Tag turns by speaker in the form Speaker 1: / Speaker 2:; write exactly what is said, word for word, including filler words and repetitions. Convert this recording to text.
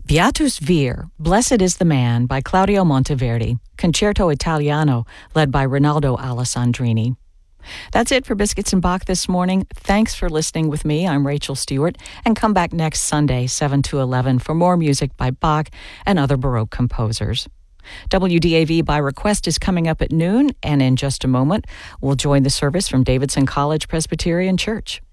Speaker 1: Beatus Vir, Blessed is the Man by Claudio Monteverdi, Concerto Italiano led by Rinaldo Alessandrini. That's it for Biscuits and Bach this morning. Thanks for listening with me. I'm Rachel Stewart, and come back next Sunday, seven to eleven, for more music by Bach and other Baroque composers. W D A V by Request is coming up at noon, and in just a moment, we'll join the service from Davidson College Presbyterian Church.